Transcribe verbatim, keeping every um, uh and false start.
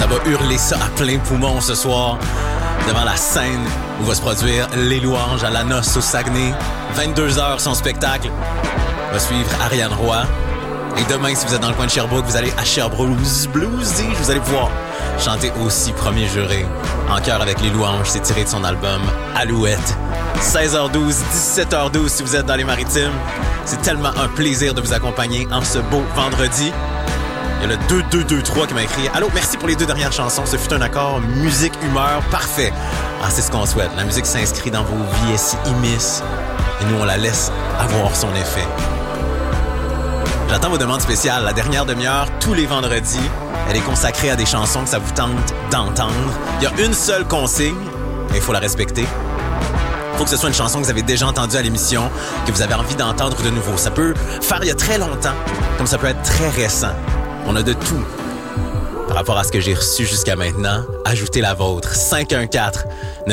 Ça va hurler ça à plein poumon ce soir devant la scène où va se produire Les Louanges à la Noce au Saguenay. vingt-deux heures son spectacle. Va suivre Ariane Roy. Et demain, si vous êtes dans le coin de Sherbrooke, vous allez à Sherbrooke Bluesy. Vous allez pouvoir chanter aussi Premier Juré. En chœur avec Les Louanges, c'est tiré de son album Alouette. seize heures douze, dix-sept heures douze si vous êtes dans les Maritimes. C'est tellement un plaisir de vous accompagner en ce beau vendredi. Il y a le deux deux deux trois qui m'a écrit « Allô, merci pour les deux dernières chansons. Ce fut un accord musique, humeur, parfait. » Ah, c'est ce qu'on souhaite. La musique s'inscrit dans vos vies, elle s'y immisce. Et nous, on la laisse avoir son effet. J'attends vos demandes spéciales. La dernière demi-heure, tous les vendredis, elle est consacrée à des chansons que ça vous tente d'entendre. Il y a une seule consigne, et il faut la respecter. Il faut que ce soit une chanson que vous avez déjà entendue à l'émission, que vous avez envie d'entendre de nouveau. Ça peut faire il y a très longtemps, comme ça peut être très récent. On a de tout. Par rapport à ce que j'ai reçu jusqu'à maintenant, ajoutez la vôtre. cinq un quatre, neuf